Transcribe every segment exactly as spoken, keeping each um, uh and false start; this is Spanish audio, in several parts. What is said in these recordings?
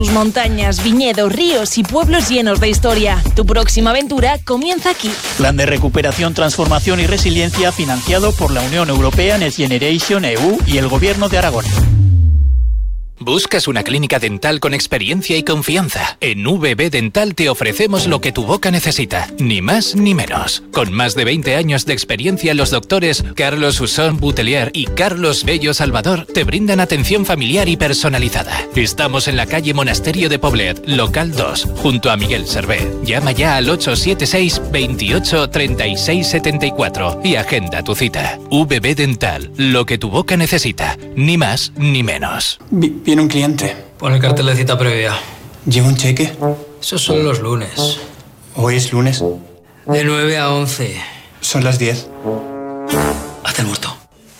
Montañas, viñedos, ríos y pueblos llenos de historia. Tu próxima aventura comienza aquí. Plan de recuperación, transformación y resiliencia financiado por la Unión Europea, Next Generation, E U y el Gobierno de Aragón. ¿Buscas una clínica dental con experiencia y confianza? En V B Dental te ofrecemos lo que tu boca necesita, ni más ni menos. Con más de veinte años de experiencia, los doctores Carlos Usón Butelier y Carlos Bello Salvador te brindan atención familiar y personalizada. Estamos en la calle Monasterio de Poblet, local dos, junto a Miguel Servé. Llama ya al ocho siete seis, veintiocho, treinta y seis setenta y cuatro y agenda tu cita. V B Dental, lo que tu boca necesita, ni más ni menos. Viene un cliente. Pon el cartel de cita previa. ¿Lleva un cheque? Esos son los lunes. ¿Hoy es lunes? De nueve a once. Son las diez. Haz el muerto.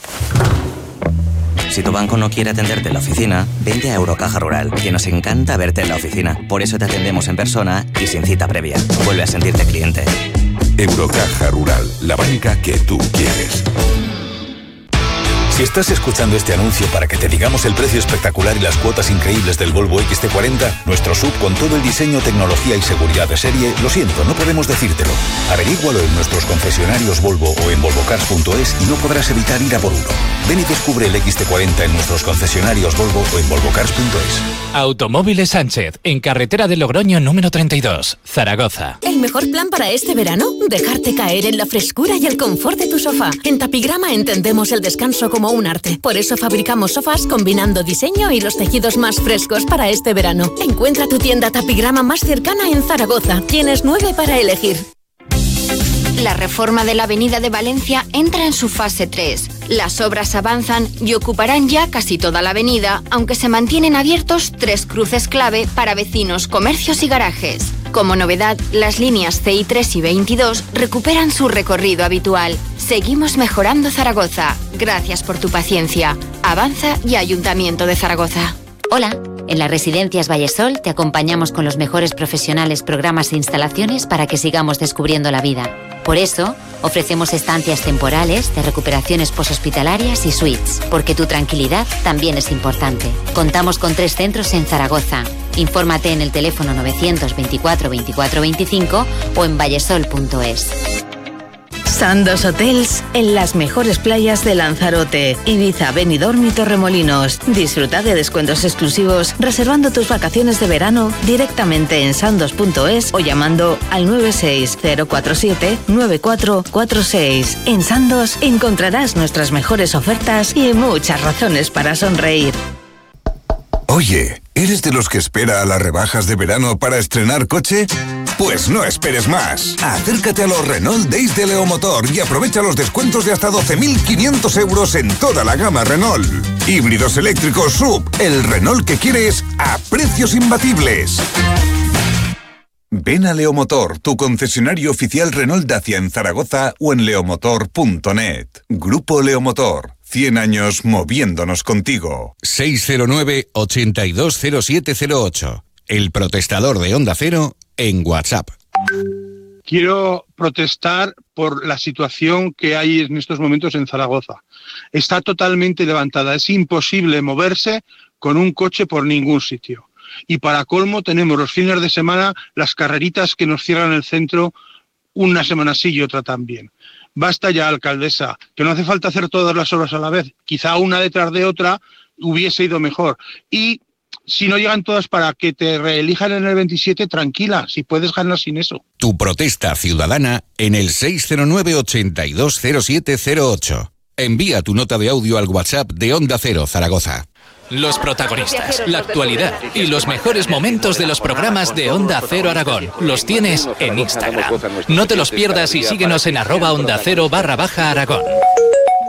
Si tu banco no quiere atenderte en la oficina, vente a Eurocaja Rural, que nos encanta verte en la oficina. Por eso te atendemos en persona y sin cita previa. Vuelve a sentirte cliente. Eurocaja Rural, la banca que tú quieres. Si estás escuchando este anuncio para que te digamos el precio espectacular y las cuotas increíbles del Volvo X C cuarenta, nuestro S U V con todo el diseño, tecnología y seguridad de serie, lo siento, no podemos decírtelo. Averígualo en nuestros concesionarios Volvo o en volvocars punto es y no podrás evitar ir a por uno. Ven y descubre el X C cuarenta en nuestros concesionarios Volvo o en volvocars punto es. Automóviles Sánchez, en carretera de Logroño número treinta y dos, Zaragoza. ¿El mejor plan para este verano? Dejarte caer en la frescura y el confort de tu sofá. En Tapigrama entendemos el descanso como un arte. Por eso fabricamos sofás combinando diseño y los tejidos más frescos para este verano. Encuentra tu tienda Tapigrama más cercana en Zaragoza. Tienes nueve para elegir. La reforma de la Avenida de Valencia entra en su fase tres. Las obras avanzan y ocuparán ya casi toda la avenida, aunque se mantienen abiertos tres cruces clave para vecinos, comercios y garajes. Como novedad, las líneas C I tres y veintidós recuperan su recorrido habitual. Seguimos mejorando Zaragoza. Gracias por tu paciencia. Avanza y Ayuntamiento de Zaragoza. Hola, en las Residencias Vallesol te acompañamos con los mejores profesionales, programas e instalaciones para que sigamos descubriendo la vida. Por eso, ofrecemos estancias temporales de recuperaciones poshospitalarias y suites, porque tu tranquilidad también es importante. Contamos con tres centros en Zaragoza. Infórmate en el teléfono novecientos veinticuatro veinticuatro veinticinco o en vallesol punto es. Sandos Hotels en las mejores playas de Lanzarote, Ibiza, Benidorm y Torremolinos. Disfruta de descuentos exclusivos reservando tus vacaciones de verano directamente en sandos punto es o llamando al nueve seis cero cuatro siete nueve cuatro cuatro seis. En Sandos encontrarás nuestras mejores ofertas y muchas razones para sonreír. Oye, ¿eres de los que espera a las rebajas de verano para estrenar coche? Pues no esperes más. Acércate a los Renault Days de Leomotor y aprovecha los descuentos de hasta doce mil quinientos euros en toda la gama Renault. Híbridos eléctricos S U V, el Renault que quieres a precios imbatibles. Ven a Leomotor, tu concesionario oficial Renault Dacia en Zaragoza o en leomotor punto net. Grupo Leomotor. cien años moviéndonos contigo. seis cero nueve, ochenta y dos cero siete cero ocho. El protestador de Onda Cero en WhatsApp. Quiero protestar por la situación que hay en estos momentos en Zaragoza. Está totalmente levantada. Es imposible moverse con un coche por ningún sitio. Y para colmo tenemos los fines de semana las carreritas que nos cierran el centro una semana sí y otra también. Basta ya, alcaldesa, que no hace falta hacer todas las obras a la vez. Quizá una detrás de otra hubiese ido mejor. Y si no llegan todas para que te reelijan en el veintisiete, tranquila, si puedes ganar sin eso. Tu protesta ciudadana en el seis cero nueve, ochenta y dos cero siete cero ocho. Envía tu nota de audio al WhatsApp de Onda Cero Zaragoza. Los protagonistas, la actualidad y los mejores momentos de los programas de Onda Cero Aragón los tienes en Instagram. No te los pierdas y síguenos en arroba onda cero barra baja Aragón.